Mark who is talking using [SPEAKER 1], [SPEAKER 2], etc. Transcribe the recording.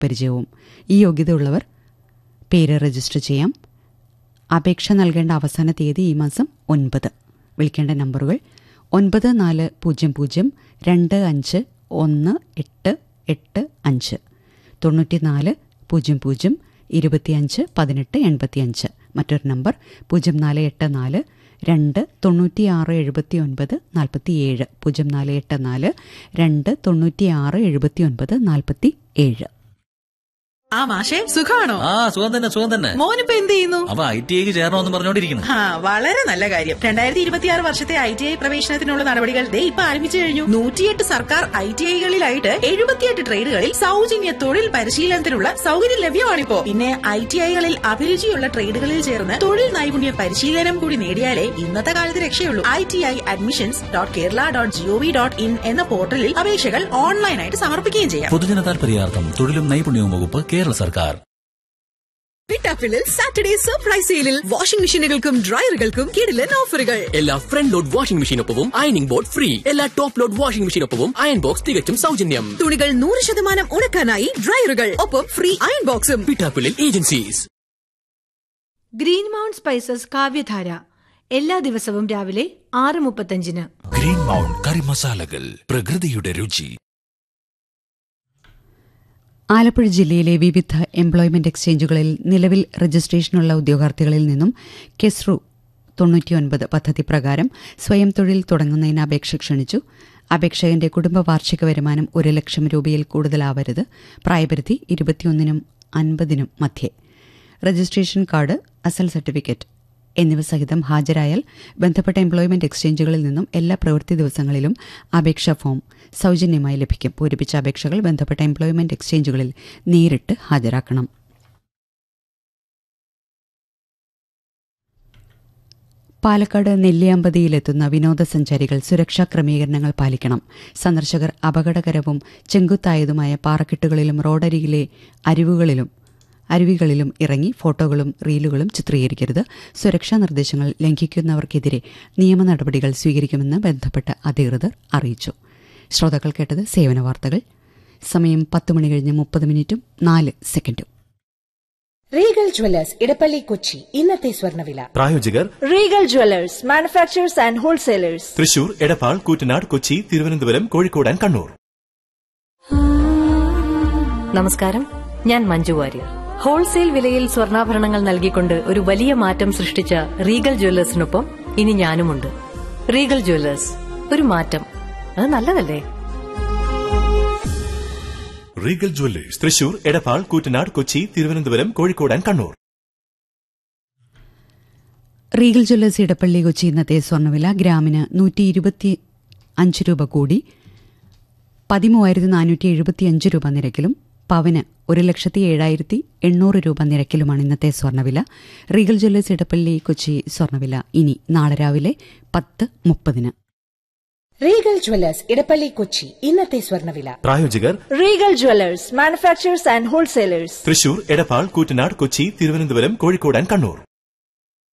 [SPEAKER 1] പരിചയവും. ഈ യോഗ്യതയുള്ളവർ പേര് രജിസ്റ്റർ ചെയ്യാം. അപേക്ഷ നൽകേണ്ട അവസാന തീയതി ഈ മാസം 9. വിളിക്കേണ്ട നമ്പറുകൾ 9400251885 9400251885. മറ്റൊരു നമ്പർ 0484 2967947 0484 2967947.
[SPEAKER 2] ആ മാഷേ, സുഖാണോ?
[SPEAKER 3] സുഖം തന്നെ.
[SPEAKER 2] മോനിപ്പോ എന്ത് ചെയ്യുന്നു?
[SPEAKER 3] അവ ITI ചേരണമെന്ന് പറഞ്ഞോണ്ടിരിക്കുന്നു.
[SPEAKER 2] വളരെ നല്ല കാര്യം. 2026 വർഷത്തെ ITI പ്രവേശനത്തിനുള്ള നടപടികൾ ഇപ്പൊ ആരംഭിച്ചു കഴിഞ്ഞു. 108 സർക്കാർ ITIകളിലായിട്ട് 78 ട്രേഡുകളിൽ സൗജന്യ തൊഴിൽ പരിശീലനത്തിനുള്ള സൗകര്യം ലഭ്യമാണിപ്പോ. പിന്നെ ITIകളിൽ അഭിരുചിയുള്ള ട്രേഡുകളിൽ ചേർന്ന് തൊഴിൽ നൈപുണ്യ പരിശീലനം കൂടി നേടിയാലേ ഇന്നത്തെ കാലത്ത് രക്ഷയുള്ളൂ. ITI.admissions.kerala.gov.in എന്ന പോർട്ടലിൽ അപേക്ഷകൾ ഓൺലൈനായിട്ട് സമർപ്പിക്കുകയും ചെയ്യാം.
[SPEAKER 3] പൊതുജന താൽപര്യാർത്ഥം തൊഴിലും നൈപുണ്യവും വകുപ്പ്, കേരള സർക്കാർ.
[SPEAKER 4] പിട്ടാപ്പിളിൽ സാറ്റർഡേ സർപ്രൈസ് സെയിലിൽ വാഷിംഗ് മെഷീനുകൾക്കും ഡ്രയറുകൾക്കും കിടിലൻ ഓഫറുകൾ. എല്ലാ front load washing മെഷീനൊപ്പവും ironing board free. എല്ലാ top load washing മെഷീനൊപ്പവും iron box തികച്ചും സൗജന്യം. തുണികൾ 100% ഉണക്കാനായി ഡ്രയറുകൾ, ഒപ്പം ഫ്രീ അയൺ ബോക്സും. പിട്ടാപ്പിളിൽ ഏജൻസീസ്.
[SPEAKER 5] ഗ്രീൻ മൗണ്ട് സ്പൈസസ് കാവ്യധാര എല്ലാ ദിവസവും രാവിലെ 6:35.
[SPEAKER 6] ഗ്രീൻ മൗണ്ട് കറി മസാലകൾ, പ്രകൃതിയുടെ രുചി.
[SPEAKER 1] ആലപ്പുഴ ജില്ലയിലെ വിവിധ എംപ്ലോയ്മെന്റ് എക്സ്ചേഞ്ചുകളിൽ നിലവിൽ രജിസ്ട്രേഷനുള്ള ഉദ്യോഗാർത്ഥികളിൽ നിന്നും കെസ്റു 99 പദ്ധതി പ്രകാരം സ്വയം തൊഴിൽ തുടങ്ങുന്നതിന് അപേക്ഷ ക്ഷണിച്ചു. അപേക്ഷകന്റെ കുടുംബ വാർഷിക വരുമാനം 1 ലക്ഷം രൂപയിൽ കൂടുതലാവരുത്. പ്രായപരിധി 21-നും 50-നും മധ്യേ. രജിസ്ട്രേഷൻ കാർഡ്, അസൽ സർട്ടിഫിക്കറ്റ് എന്നിവ സഹിതം ഹാജരായാൽ ബന്ധപ്പെട്ട എംപ്ലോയ്മെന്റ് എക്സ്ചേഞ്ചുകളിൽ നിന്നും എല്ലാ പ്രവൃത്തി ദിവസങ്ങളിലും അപേക്ഷാ ഫോം സൗജന്യമായി ലഭിക്കും. പൂരിപ്പിച്ച അപേക്ഷകൾ ബന്ധപ്പെട്ട എംപ്ലോയ്മെന്റ് എക്സ്ചേഞ്ചുകളിൽ നേരിട്ട് ഹാജരാക്കണം. പാലക്കാട് നെല്ലിയാമ്പതിയിലെത്തുന്ന വിനോദസഞ്ചാരികൾ സുരക്ഷാ ക്രമീകരണങ്ങൾ പാലിക്കണം. സന്ദർശകർ അപകടകരവും ചെങ്കുത്തായതുമായ പാറക്കെട്ടുകളിലും റോഡരികിലെ അരുവികളിലും ഇറങ്ങി ഫോട്ടോകളും റീലുകളും ചിത്രീകരിക്കരുത്. സുരക്ഷാ നിർദ്ദേശങ്ങൾ ലംഘിക്കുന്നവർക്കെതിരെ നിയമ നടപടികൾ സ്വീകരിക്കുമെന്ന് ബന്ധപ്പെട്ട അധികൃതർ അറിയിച്ചു. ശ്രോതാക്കൾ കേട്ടത് സേവന വാർത്തകൾ. സമയം 10:30
[SPEAKER 7] റീഗൽ ജ്വല്ലേഴ്സ് ഇടപ്പള്ളി കൊച്ചി. ഇന്നത്തെ സ്വർണ്ണവില.
[SPEAKER 8] പ്രായോജകർ
[SPEAKER 7] Regal Jewellers, manufacturers and wholesalers,
[SPEAKER 8] Thrissur, Edappal, Koottanad, Kochi, Thiruvananthapuram, Kozhikode and Kannur.
[SPEAKER 9] നമസ്കാരം, ഞാൻ മഞ്ജു വാര്യർ. ഹോൾസെയിൽ വിലയിൽ സ്വർണ്ണാഭരണങ്ങൾ നൽകിക്കൊണ്ട് ഒരു വലിയ മാറ്റം സൃഷ്ടിച്ച റീഗൽ ജ്വല്ലേഴ്സിനൊപ്പം ഇനി ഞാനുമുണ്ട്. റീഗൽ ജ്വല്ലേഴ്സ്, ഒരു മാറ്റം, അത് നല്ലതല്ലേ?
[SPEAKER 8] Regal Jewellers, Thrissur, Edappal, Koottanad, Kochi, Thiruvananthapuram, Kozhikode and Kannur.
[SPEAKER 1] Regal Jewellers Edappally Kochi. ഇന്നത്തെ സ്വർണ്ണവില ഗ്രാമിന് 125 രൂപ കൂടി 13,475 രൂപ നിരക്കിലും പവന് 1,07,800 രൂപ നിരക്കിലുമാണ് ഇന്നത്തെ സ്വർണ്ണവില. റീഗൽ ജ്വല്ലേഴ്സ് ഇടപ്പള്ളി കൊച്ചി സ്വർണ്ണവില ഇനി നാളെ രാവിലെ 10:30.
[SPEAKER 7] Regal Jewellers Edappally Kochi. ഇന്നത്തെ സ്വർണ്ണവില.
[SPEAKER 8] പ്രായോജകർ
[SPEAKER 7] Regal Jewellers, manufacturers and wholesalers,
[SPEAKER 8] Thrissur, Edappal, Koottanad, Kochi, Thiruvananthapuram, Kozhikode and Kannur.